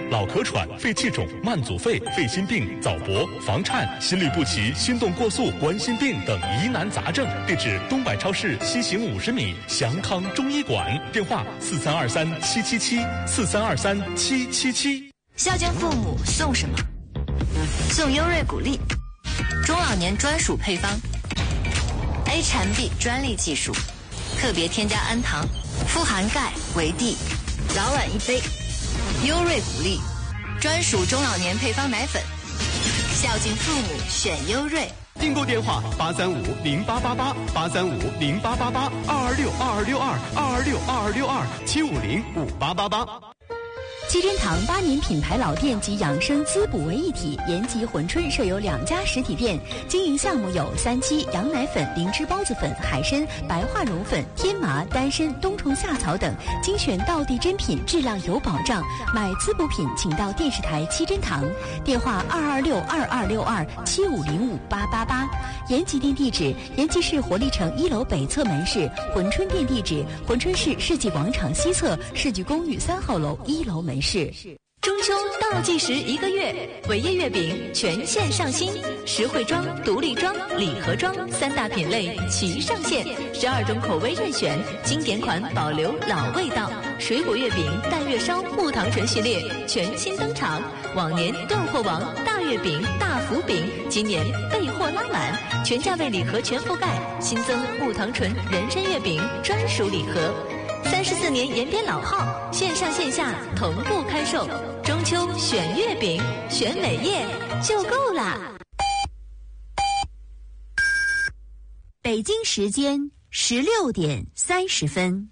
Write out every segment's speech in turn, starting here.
脑壳喘、肺气肿、慢阻肺、肺心病、早搏、房颤、心律不齐、心动过速、冠心病等疑难杂症。地址：东百超市西行50米，祥康中医馆。电话：4323-777，4323-777。 孝敬父母送什么？送优瑞谷粒，中老年专属配方 ，A 产 B 专利技术，特别添加氨糖，富含钙、维 D， 早晚一杯。优瑞谷粒，专属中老年配方奶粉，孝敬父母选优瑞。 订购电话：835-08888，835-08888，226-262，226-262，750-5888。 七珍堂8年品牌老店及养生滋补为一体，延吉、珲春设有2家实体店，经营项目有3七、羊奶粉、灵芝孢子粉、海参、白化绒粉、天麻、丹参、冬虫夏草等，精选道地珍品，质量有保障。买滋补品请到电视台七珍堂，电话226-2262，750-5888。延吉店地址：延吉市活力城1楼北侧门市；珲春店地址：珲春市世纪广场西侧世纪公寓3号楼1楼门市。 中秋倒计时1个月，伟业月饼全线上新，实惠装、独立装、礼盒装3大品类齐上线，12种口味任选，经典款保留老味道。水果月饼、淡月烧、木糖醇系列全新登场，往年断货王大月饼、大福饼，今年备货拉满，全价位礼盒全覆盖，新增木糖醇人参月饼专属礼盒。34年延边老号，线上线下同步开售。中秋选月饼，选伟业就够啦。 北京时间16点30分。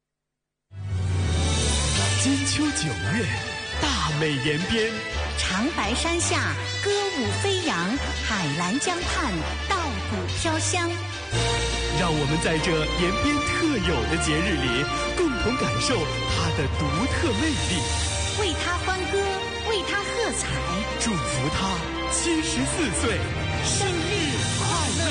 金秋9月，大美延边， 长白山下歌舞飞扬，海蓝江畔稻谷飘香。 让我们在这延边特有的节日里，共同感受它的独特魅力， 为他欢歌，为他喝彩， 祝福他74岁生日快乐。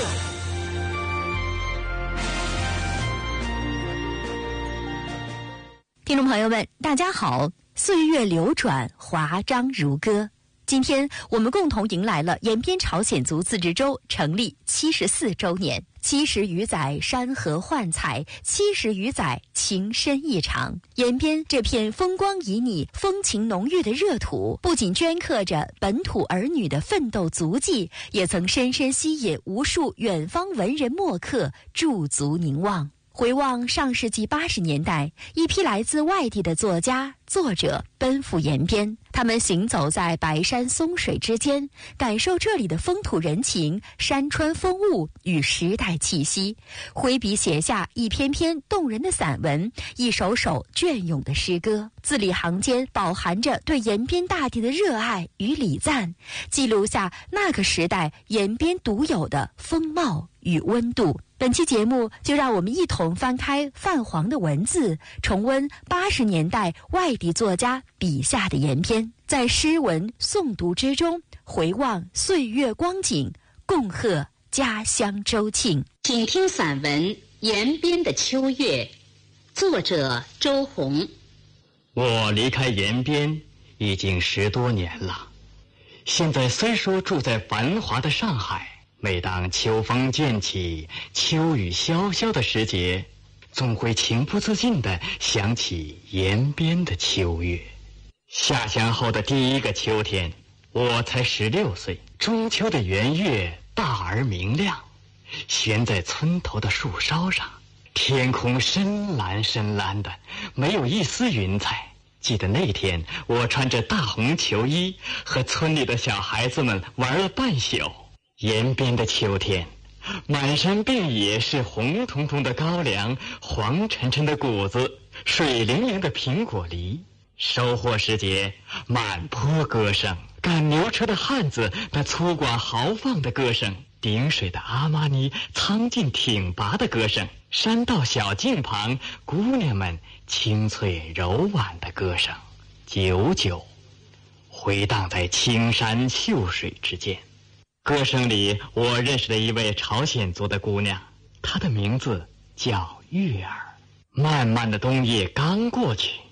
听众朋友们，大家好，岁月流转，华章如歌。今天我们共同迎来了延边朝鲜族自治州成立74周年。70余载山河幻彩，70余载情深意长。延边这片风光旖旎、风情浓郁的热土，不仅镌刻着本土儿女的奋斗足迹，也曾深深吸引无数远方文人墨客驻足凝望。回望上世纪80年代，一批来自外地的作家、作者奔赴延边，他们行走在白山松水之间，感受这里的风土人情、山川风物与时代气息，挥笔写下一篇篇动人的散文，一首首隽永的诗歌，字里行间饱含着对延边大地的热爱与礼赞，记录下那个时代延边独有的风貌与温度。本期节目就让我们一同翻开泛黄的文字，重温80年代外地作家笔下的延边，在诗文诵读之中回望岁月光景，共贺家乡周庆。 请听散文《延边的秋月》，作者周红。 我离开延边已经10多年了，现在虽说住在繁华的上海，每当秋风渐起、秋雨潇潇的时节，总会情不自禁地想起延边的秋月。下乡后的第一个秋天，我才16岁，中秋的圆月大而明亮，悬在村头的树梢上，天空深蓝深蓝的，没有一丝云彩。记得那天，我穿着大红球衣，和村里的小孩子们玩了半宿。延边的秋天，满山遍野是红彤彤的高粱，黄沉沉的谷子，水灵灵的苹果梨。收获时节，满坡歌声，赶牛车的汉子那粗犷豪放的歌声，顶水的阿玛尼苍劲挺拔的歌声，山道小径旁姑娘们清脆柔婉的歌声，久久回荡在青山秀水之间。歌声里，我认识了一位朝鲜族的姑娘，她的名字叫月儿。漫漫的冬夜刚过去，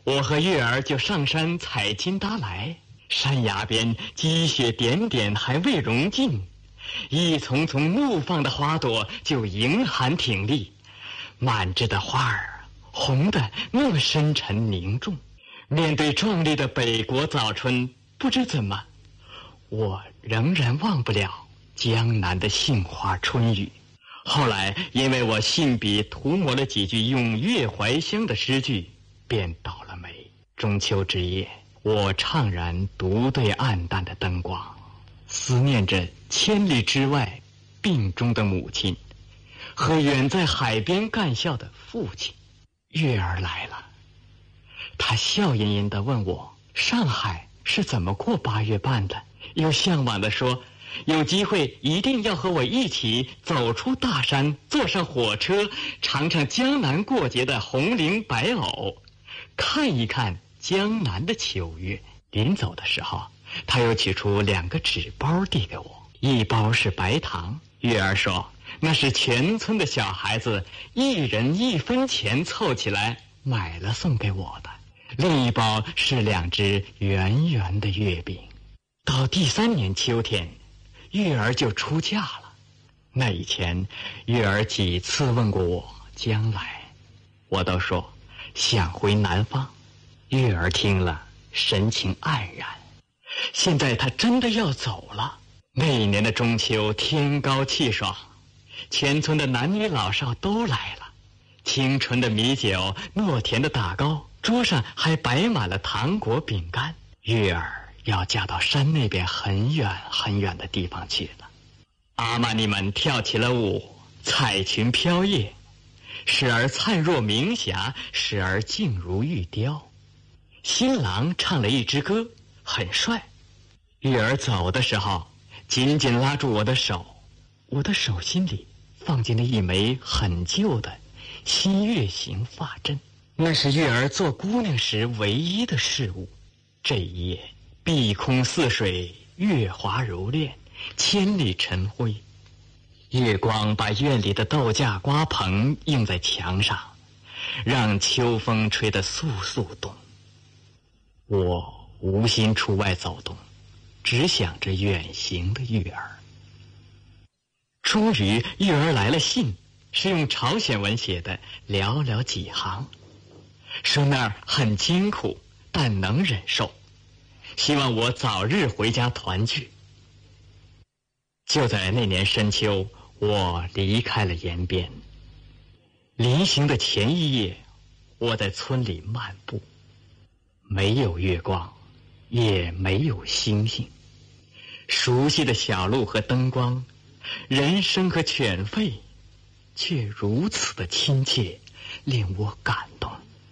我和月儿就上山采金搭来，山崖边积雪点点还未融尽，一丛丛怒放的花朵就迎寒挺立，满枝的花儿红得那么深沉凝重。面对壮丽的北国早春，不知怎么，我仍然忘不了江南的杏花春雨。后来因为我信笔涂抹了几句咏月怀乡的诗句，便倒了霉。中秋之夜，我怅然独对暗淡的灯光，思念着千里之外病中的母亲和远在海边干校的父亲。月儿来了，他笑吟吟地问我上海是怎么过8月半的，又向往地说有机会一定要和我一起走出大山，坐上火车，尝尝江南过节的红绫白藕，看一看江南的秋月。临走的时候，他又取出2个纸包递给我，一包是白糖，月儿说那是全村的小孩子1人1分钱凑起来买了送给我的，另一包是2只圆圆的月饼。到第3年秋天，月儿就出嫁了。那以前，月儿几次问过我将来，我都说想回南方。月儿听了，神情黯然。现在她真的要走了。那一年的中秋，天高气爽，全村的男女老少都来了，清纯的米酒，糯甜的打糕，桌上还摆满了糖果饼干。月儿要嫁到山那边很远很远的地方去了。阿玛尼们跳起了舞，彩裙飘曳，时而灿若明霞，时而静如玉雕。新郎唱了一支歌，很帅。月儿走的时候，紧紧拉住我的手，我的手心里放进了一枚很旧的新月形发针，那是月儿做姑娘时唯一的事物。这一夜，碧空似水，月华如练，千里晨辉。月光把院里的豆架瓜棚映在墙上，让秋风吹得簌簌动。我无心出外走动，只想着远行的月儿。终于月儿来了信，是用朝鲜文写的，寥寥几行，说那儿很艰苦，但能忍受，希望我早日回家团聚。就在那年深秋，我离开了延边。临行的前一夜，我在村里漫步，没有月光，也没有星星，熟悉的小路和灯光，人声和犬吠，却如此的亲切，令我感动。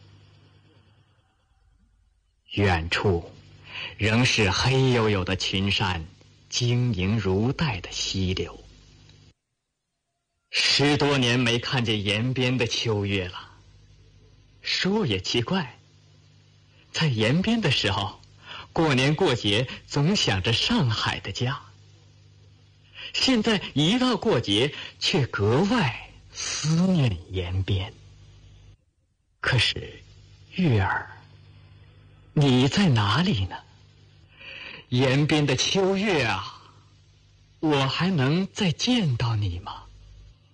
远处仍是黑黝黝的群山，晶莹如带的溪流。10多年没看见延边的秋月了。说也奇怪，在延边的时候，过年过节总想着上海的家，现在一到过节却格外思念延边。可是月儿，你在哪里呢？延边的秋月啊，我还能再见到你吗？